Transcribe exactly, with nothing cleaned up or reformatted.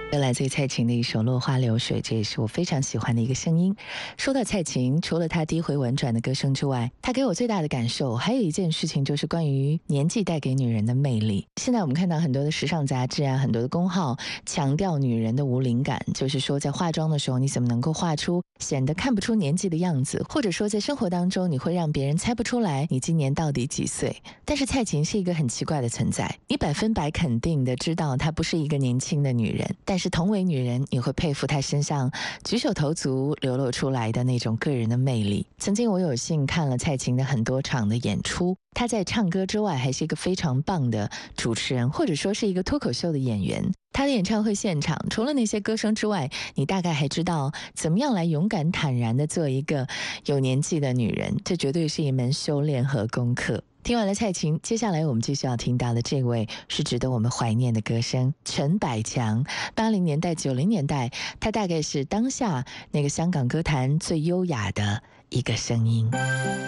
来自于蔡琴的一首《落花流水》，这也是我非常喜欢的一个声音。说到蔡琴，除了她低回婉转的歌声之外，她给我最大的感受还有一件事情，就是关于年纪带给女人的魅力。现在我们看到很多的时尚杂志啊，很多的公号强调女人的无龄感，就是说在化妆的时候，你怎么能够画出显得看不出年纪的样子，或者说在生活当中，你会让别人猜不出来你今年到底几岁。但是蔡琴是一个很奇怪的存在，你百分百肯定的知道她不是一个年轻的女人，但是同为女人，你会佩服她身上举手投足流露出来的那种个人的魅力。曾经我有幸看了蔡琴的很多场的演出，她在唱歌之外还是一个非常棒的主持人，或者说是一个脱口秀的演员。她的演唱会现场除了那些歌声之外，你大概还知道怎么样来勇敢坦然地做一个有年纪的女人，这绝对是一门修炼和功课。听完了蔡琴，接下来我们继续要听到的这位是值得我们怀念的歌声，陈百强。八零年代九零年代，他大概是当下那个香港歌坛最优雅的一个声音。